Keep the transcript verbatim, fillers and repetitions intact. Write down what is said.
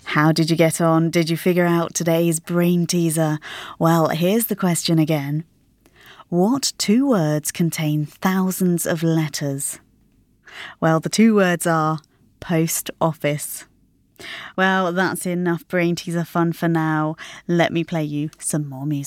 How did you get on? Did you figure out today's brain teaser? Well, here's the question again. What two words contain thousands of letters? Well, the two words are post office. Well, that's enough brain teaser fun for now. Let me play you some more music.